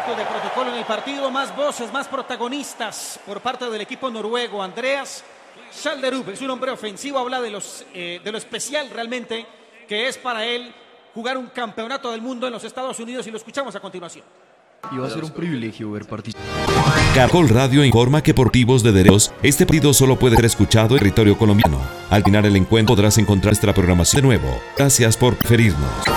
minutos de protocolo en el partido, más voces, más protagonistas por parte del equipo noruego. Andreas Schalderup es un hombre ofensivo, habla de lo especial realmente que es para él jugar un campeonato del mundo en los Estados Unidos, y lo escuchamos a continuación. Y va a ser un privilegio ver participar. Caracol Radio informa que por motivos de derechos, este partido solo puede ser escuchado en territorio colombiano. Al final el encuentro podrás encontrar nuestra programación de nuevo. Gracias por preferirnos.